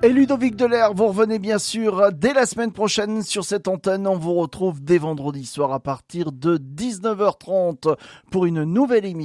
Et Ludovic Delair, vous revenez bien sûr dès la semaine prochaine sur cette antenne. On vous retrouve dès vendredi soir à partir de 19h30 pour une nouvelle émission.